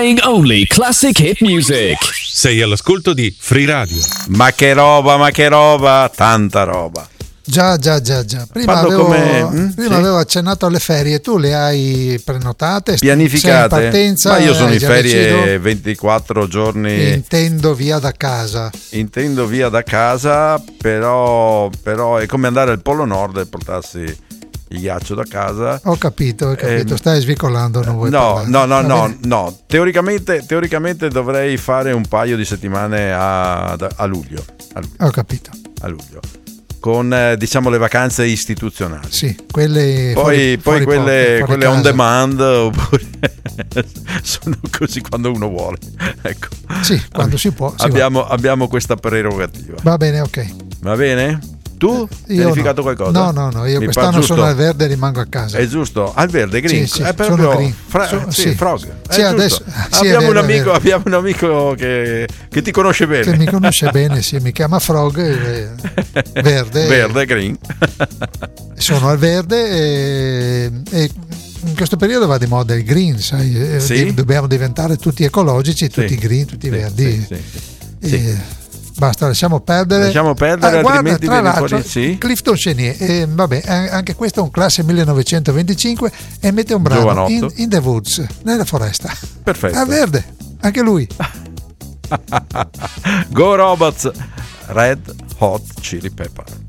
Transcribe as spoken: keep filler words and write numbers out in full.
Playing only classic hit music. Sei all'ascolto di Free Radio. Ma che roba, ma che roba, tanta roba. Già, già, già, già. Prima, avevo, come, mm, prima sì. avevo accennato alle ferie, tu le hai prenotate? Pianificate? Sei in partenza? Ma io sono Hai in già ferie deciso? ventiquattro giorni. Intendo via da casa. Intendo via da casa, però, però è come andare al Polo Nord e portarsi il ghiaccio da casa. Ho capito, ho capito. Eh, Stai svicolando, non vuoi No, parlare. no, no, Va no, bene? no. Teoricamente, teoricamente dovrei fare un paio di settimane a, a luglio. A luglio. Ho capito. A luglio. Con eh, diciamo le vacanze istituzionali. Sì, quelle Poi, fuori, poi fuori quelle, porta, fuori quelle on casa. demand oppure sono così quando uno vuole. Ecco. Sì, quando si può. Si Abbiamo, abbiamo questa prerogativa. va. Va bene, ok. Va bene? Tu? Hai Io pianificato no. qualcosa? No, no, no, io Mi quest'anno pare giusto? sono al verde e rimango a casa. È giusto, al verde, green. Sì, sì, è sono proprio green. fra- So- sì, sì. frog. È Sì, giusto. adesso- sì, è abbiamo, vero, un è amico, vero. abbiamo un amico che, che ti conosce bene. Che mi conosce bene, sì, mi chiama Frog, eh, verde. Verde, green. Sono al verde e, e in questo periodo va di moda il green, sai, eh, Sì? de- dobbiamo diventare tutti ecologici, tutti Sì. green, tutti Sì, verdi. sì, sì. E Sì. Basta, lasciamo perdere. Lasciamo perdere, Ah, guarda, altrimenti tra viene l'altro, fuori- sì? Clifton Chenier, eh, vabbè, eh, anche questo è un classe millenovecentoventicinque e mette un brano Giovanotto. in, in the woods, nella foresta. Perfetto. Al verde, anche lui. Go Robots, Red Hot Chili Pepper.